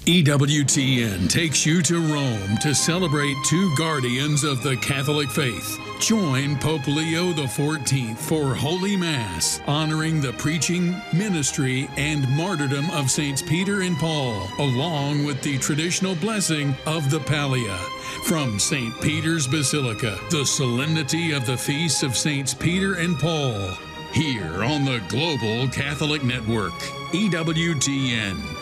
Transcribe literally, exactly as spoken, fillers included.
E W T N takes you to Rome to celebrate two guardians of the Catholic faith. Join Pope Leo the fourteenth for Holy Mass, honoring the preaching, ministry, and martyrdom of Saints Peter and Paul, along with the traditional blessing of the Pallia. From Saint Peter's Basilica, the solemnity of the feasts of Saints Peter and Paul. Here on the Global Catholic Network, E W T N.